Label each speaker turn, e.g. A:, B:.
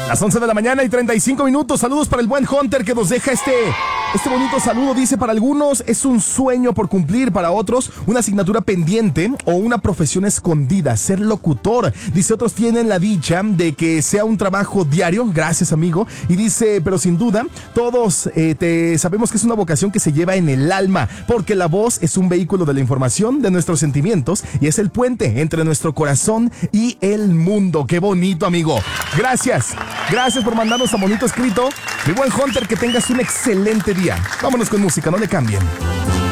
A: Las 11 de la mañana y 35 minutos. Saludos para el buen Hunter que nos deja este bonito saludo. Dice, para algunos es un sueño por cumplir, para otros una asignatura pendiente o una profesión escondida, ser locutor. Dice, otros tienen la dicha de que sea un trabajo diario. Gracias, amigo. Y dice, pero sin duda, todos sabemos que es una vocación que se lleva en el alma, porque la voz es un vehículo de la información, de nuestros sentimientos, y es el puente entre nuestro corazón y el mundo. Qué bonito, amigo. Gracias. Gracias por mandarnos tan bonito escrito. Mi buen Hunter, que tengas un excelente día. Vámonos con música, no le cambien.